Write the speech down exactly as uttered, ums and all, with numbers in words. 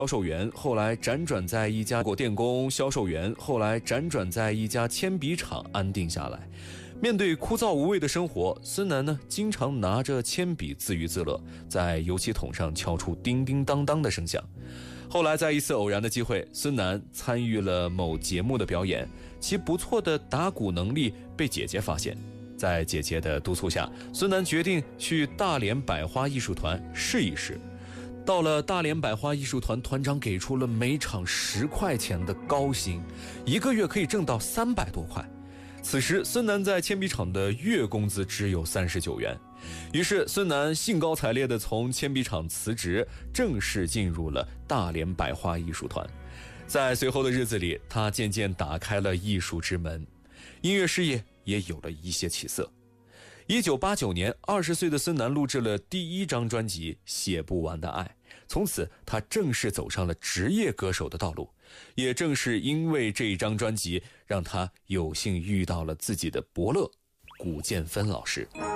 销售员，后来辗转在一家果电工；销售员，后来辗转在一家铅笔厂安定下来。面对枯燥无味的生活，孙楠呢，经常拿着铅笔自娱自乐，在油漆桶上敲出叮叮当当的声响。后来在一次偶然的机会，孙楠参与了某节目的表演，其不错的打鼓能力被姐姐发现。在姐姐的督促下，孙楠决定去大连百花艺术团试一试。到了大连百花艺术团，团长给出了每场十块钱的高薪，一个月可以挣到三百多块。此时孙楠在铅笔厂的月工资只有三十九元，于是孙楠兴高采烈地从铅笔厂辞职，正式进入了大连百花艺术团。在随后的日子里，他渐渐打开了艺术之门，音乐事业也有了一些起色。一九八九年，二十岁的孙楠录制了第一张专辑《写不完的爱》，从此他正式走上了职业歌手的道路。也正是因为这一张专辑，让他有幸遇到了自己的伯乐古建芬老师。